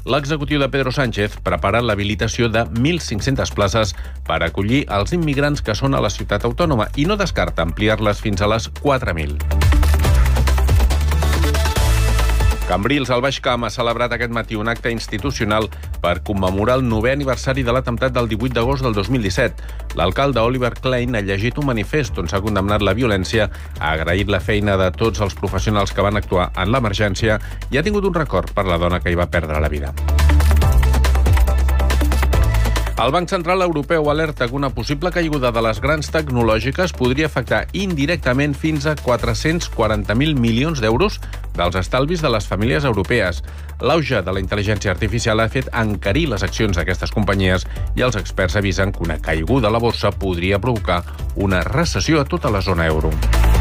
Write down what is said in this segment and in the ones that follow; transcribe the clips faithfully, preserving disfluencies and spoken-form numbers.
L'executiu de Pedro Sánchez prepara l'habilitació de mil cinc-centes places per acollir els immigrants que són a la ciutat autònoma i no descarta ampliar-les fins a les quatre mil. Cambrils, al Baix Camp, ha celebrat aquest matí un acte institucional per commemorar el novè aniversari de l'atemptat del divuit d'agost del dos mil disset. L'alcalde Oliver Klein ha llegit un manifest on s'ha condemnat la violència, ha agraït la feina de tots els professionals que van actuar en l'emergència i ha tingut un record per la dona que hi va perdre la vida. El Banc Central Europeu alerta que una possible caiguda de les grans tecnològiques podria afectar indirectament fins a quatre-cents quaranta mil milions d'euros dels estalvis de les famílies europees. L'auge de la intel·ligència artificial ha fet encarir les accions d'aquestes companyies i els experts avisen que una caiguda a la borsa podria provocar una recessió a tota la zona euro.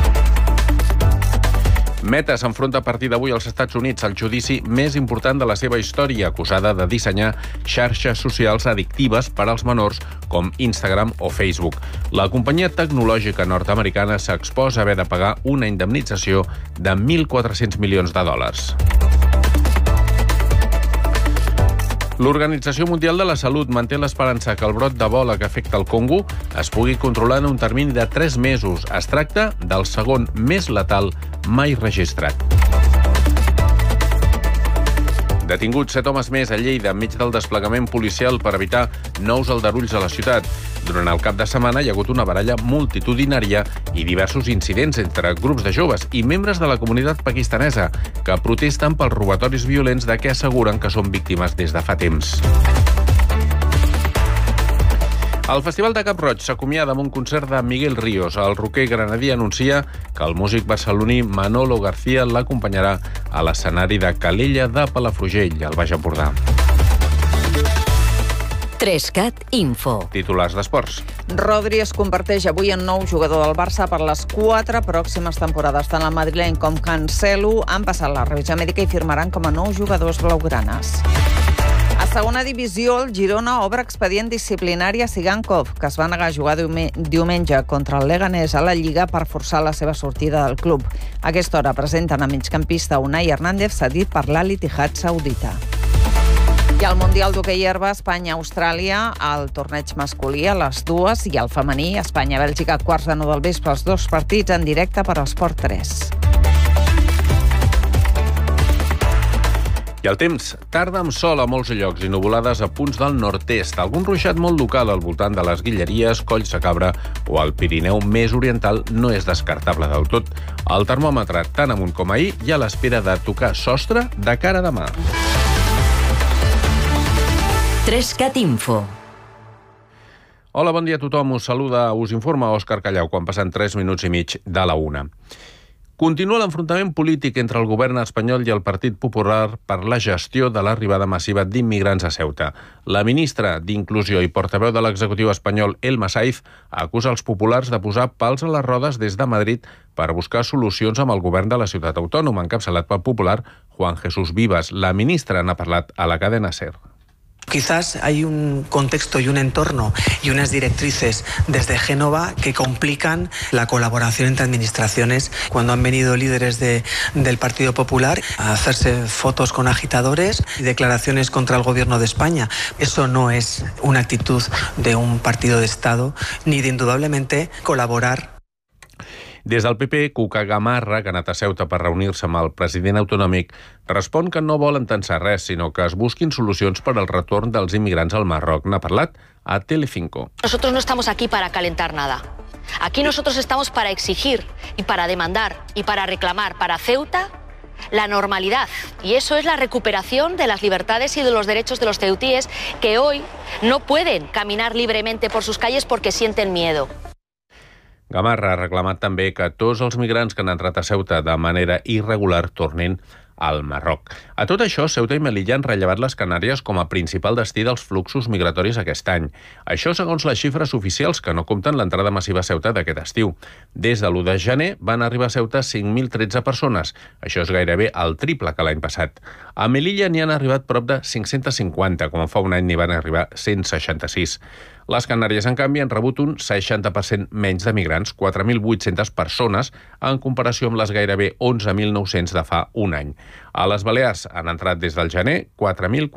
Meta s'enfronta a partir d'avui als Estats Units al judici més important de la seva història, acusada de dissenyar xarxes socials addictives per als menors com Instagram o Facebook. La companyia tecnològica nord-americana s'exposa a haver de pagar una indemnització de mil quatre-cents milions de dòlars. L'Organització Mundial de la Salut manté l'esperança que el brot d'Ebola que afecta el Congo es pugui controlar en un termini de tres mesos. Es tracta del segon més letal mai registrat. Detinguts set homes més a Lleida enmig del desplegament policial per evitar nous aldarulls a la ciutat. Durant el cap de setmana hi ha hagut una baralla multitudinària i diversos incidents entre grups de joves i membres de la comunitat pakistanesa que protesten pels robatoris violents de què asseguren que són víctimes des de fa temps. El Festival de Cap Roig s'acomiada amb un concert de Miguel Ríos. El roquer granadí anuncia que el músic barceloní Manolo García l'acompanyarà a l'escenari de Calella de Palafrugell, al Baix Empordà. Trescat Info. Titulars d'esports. Rodri es converteix avui en nou jugador del Barça per les quatre pròximes temporades. Tant el madrileny com Cancelo han passat la revisió mèdica i firmaran com a nous jugadors blaugranes. A segona divisió, el Girona obre expedient disciplinari a Sigankov, que es va negar a jugar diumenge contra el Leganés a la Lliga per forçar la seva sortida del club. A aquesta hora presenten a migcampista Unai Hernández, cedit per l'Al Ittihad saudita. I al Mundial d'hoquei herba, Espanya-Austràlia, el torneig masculí a les dues i el femení, Espanya-Bèlgica, quarts de nou del vespre, els dos partits en directe per Esport tres. I el temps tarda amb sol a molts llocs i nuvolades a punts del nord-est. Algun ruixat molt local al voltant de les Guilleries, Colls de Cabra o el Pirineu més oriental no és descartable del tot. El termòmetre tan amunt com ahir i a l'espera de tocar sostre de cara a demà. Trescat Info. Hola, bon dia a tothom. Us saluda, us informa Òscar Callau quan passen tres minuts i mig de la una. Continua l'enfrontament polític entre el govern espanyol i el Partit Popular per la gestió de l'arribada massiva d'immigrants a Ceuta. La ministra d'Inclusió i portaveu de l'executiu espanyol, Elma Saiz, acusa els populars de posar pals a les rodes des de Madrid per buscar solucions amb el govern de la ciutat autònoma, encapçalat pel popular Juan Jesús Vivas. La ministra n'ha parlat a la cadena SER. Quizás hay un contexto y un entorno y unas directrices desde Génova que complican la colaboración entre administraciones. Cuando han venido líderes de, del Partido Popular a hacerse fotos con agitadores y declaraciones contra el gobierno de España, eso no es una actitud de un partido de Estado ni de indudablemente colaborar. Des del P P, Cuca Gamarra, que ha anat a Ceuta per reunir-se amb el president autonòmic, respon que no volen tensar res, sinó que es busquin solucions per al retorn dels immigrants al Marroc. N'ha parlat a Telecinco. Nosotros no estamos aquí para calentar nada. Aquí nosotros estamos para exigir y para demandar y para reclamar para Ceuta la normalidad. Y eso es la recuperación de las libertades y de los derechos de los ceutíes que hoy no pueden caminar libremente por sus calles porque sienten miedo. Gamarra ha reclamat també que tots els migrants que han entrat a Ceuta de manera irregular tornin al Marroc. A tot això, Ceuta i Melilla han rellevat les Canàries com a principal destí dels fluxos migratoris aquest any. Això segons les xifres oficials, que no compten l'entrada massiva a Ceuta d'aquest estiu. Des de l'u de gener van arribar a Ceuta cinc mil tretze persones. Això és gairebé el triple que l'any passat. A Melilla n'hi han arribat prop de cinc-cents cinquanta, com fa un any n'hi van arribar cent seixanta-sis. Les Canàries, en canvi, han rebut un seixanta per cent menys de migrants, quatre mil vuit-centes persones, en comparació amb les gairebé onze mil nou-cents de fa un any. A les Balears han entrat des del gener quatre mil